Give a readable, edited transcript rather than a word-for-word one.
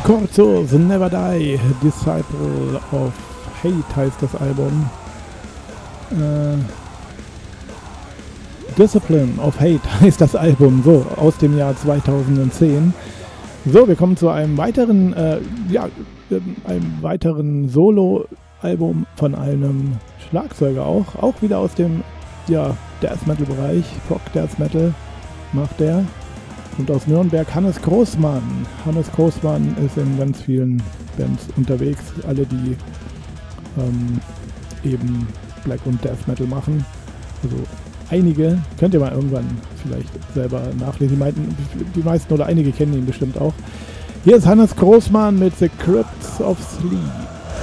Corsos Never Die, Disciple of Hate heißt das Album. Discipline of Hate heißt das Album, so, aus dem Jahr 2010. So, wir kommen zu einem weiteren, Solo-Album von einem Schlagzeuger auch wieder aus dem, Death Metal-Bereich, Prog Death Metal macht der. Und aus Nürnberg Hannes Großmann. Hannes Großmann ist in ganz vielen Bands unterwegs, alle die eben Black und Death Metal machen. Also einige, könnt ihr mal irgendwann vielleicht selber nachlesen. Die meisten oder einige kennen ihn bestimmt auch. Hier ist Hannes Großmann mit The Crypts of Sleep.